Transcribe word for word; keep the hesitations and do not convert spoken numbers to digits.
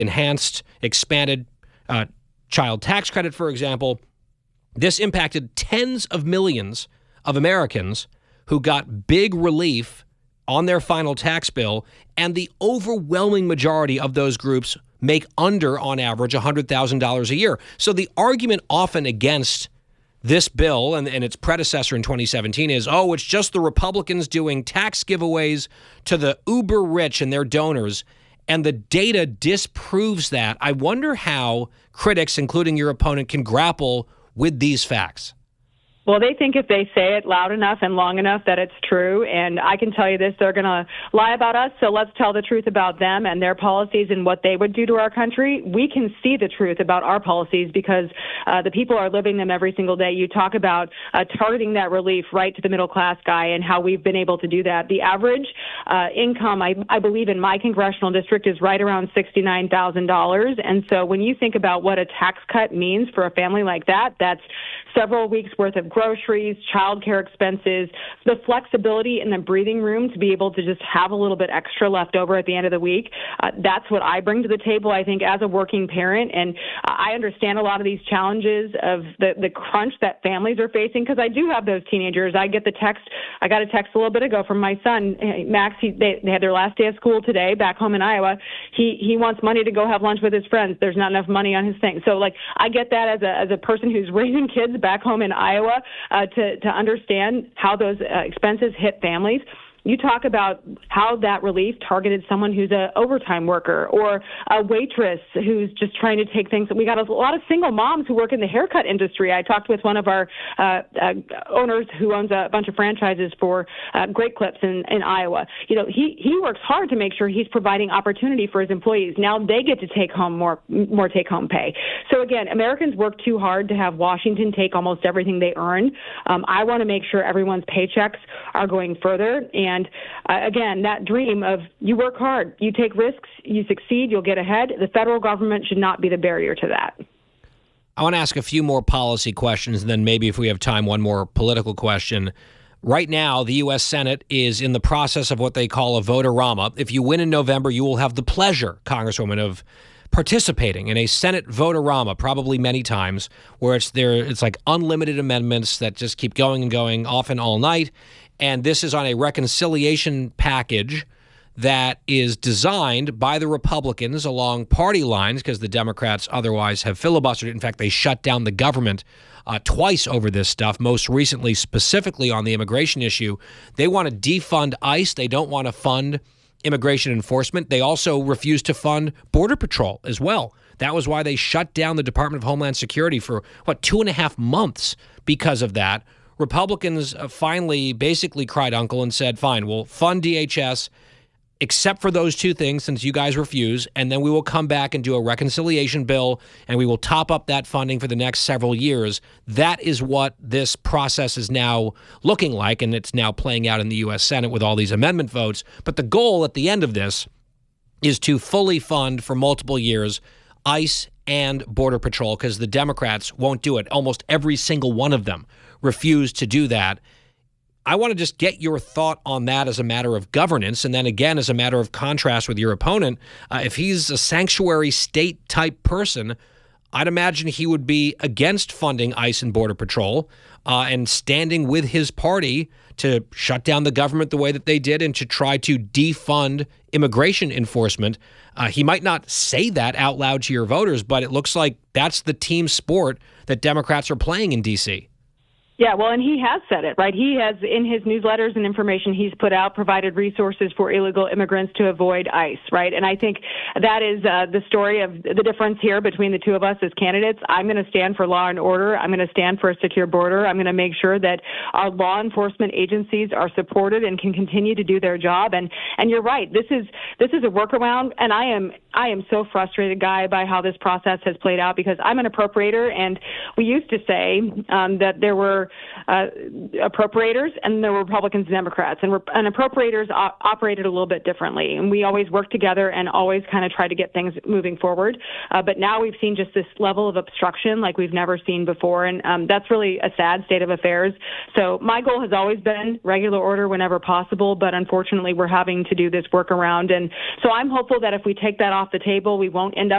enhanced, expanded uh, child tax credit, for example. This impacted tens of millions of Americans who got big relief on their final tax bill, and the overwhelming majority of those groups make under, on average, one hundred thousand dollars a year. So the argument often against this bill and, and its predecessor in twenty seventeen is, oh, it's just the Republicans doing tax giveaways to the uber rich and their donors, and the data disproves that. I wonder how critics, including your opponent, can grapple with these facts. Well, they think if they say it loud enough and long enough that it's true. And I can tell you this, they're going to lie about us. So let's tell the truth about them and their policies and what they would do to our country. We can see the truth about our policies because uh, the people are living them every single day. You talk about uh, targeting that relief right to the middle class guy and how we've been able to do that. The average uh, income, I, I believe, in my congressional district is right around sixty-nine thousand dollars. And so when you think about what a tax cut means for a family like that, that's several weeks worth of groceries, childcare expenses, the flexibility and the breathing room to be able to just have a little bit extra left over at the end of the week. Uh, that's what I bring to the table, I think, as a working parent. And uh, I understand a lot of these challenges of the, the crunch that families are facing because I do have those teenagers. I get the text. I got a text a little bit ago from my son, hey, Max. He, they, they had their last day of school today back home in Iowa. He he wants money to go have lunch with his friends. There's not enough money on his thing. So, like, I get that as a as a person who's raising kids back home in Iowa uh, to, to understand how those uh, expenses hit families. You talk about how that relief targeted someone who's an overtime worker or a waitress who's just trying to take things. We got a lot of single moms who work in the haircut industry. I talked with one of our uh, uh, owners who owns a bunch of franchises for uh, Great Clips in, in Iowa. You know, he, he works hard to make sure he's providing opportunity for his employees. Now they get to take home more more take-home pay. So again, Americans work too hard to have Washington take almost everything they earn. Um, I want to make sure everyone's paychecks are going further. And And uh, again, that dream of you work hard, you take risks, you succeed, you'll get ahead. The federal government should not be the barrier to that. I want to ask a few more policy questions, and then maybe if we have time, one more political question. Right now, the U S Senate is in the process of what they call a vote-a-rama. If you win in November, you will have the pleasure, Congresswoman, of participating in a Senate vote-a-rama, probably many times, where it's there. It's like unlimited amendments that just keep going and going, often all night. And this is on a reconciliation package that is designed by the Republicans along party lines because the Democrats otherwise have filibustered it. In fact, they shut down the government uh, twice over this stuff, most recently specifically on the immigration issue. They want to defund ICE. They don't want to fund immigration enforcement. They also refuse to fund Border Patrol as well. That was why they shut down the Department of Homeland Security for, what, two and a half months because of that. Republicans finally basically cried uncle and said, fine, we'll fund D H S except for those two things since you guys refuse, and then we will come back and do a reconciliation bill, and we will top up that funding for the next several years. That is what this process is now looking like, and it's now playing out in the U S Senate with all these amendment votes. But the goal at the end of this is to fully fund for multiple years ICE and Border Patrol because the Democrats won't do it. Almost every single one of them refused to do that. I want to just get your thought on that as a matter of governance, and then again as a matter of contrast with your opponent. Uh, if he's a sanctuary state type person, I'd imagine he would be against funding ICE and Border Patrol uh, and standing with his party to shut down the government the way that they did and to try to defund immigration enforcement. Uh, he might not say that out loud to your voters, but it looks like that's the team sport that Democrats are playing in D C Yeah, well, and he has said it, right? He has, in his newsletters and information he's put out, provided resources for illegal immigrants to avoid ICE, right? And I think that is uh, the story of the difference here between the two of us as candidates. I'm going to stand for law and order. I'm going to stand for a secure border. I'm going to make sure that our law enforcement agencies are supported and can continue to do their job. And and you're right, this is this is a workaround, and I am I am so frustrated, Guy, by how this process has played out because I'm an appropriator, and we used to say um, that there were Uh, appropriators, and there were Republicans and Democrats, and, and appropriators o- operated a little bit differently, and we always worked together and always kind of tried to get things moving forward. Uh, but now we've seen just this level of obstruction like we've never seen before, and um, that's really a sad state of affairs. So my goal has always been regular order whenever possible, but unfortunately we're having to do this workaround, and so I'm hopeful that if we take that off the table. We won't end up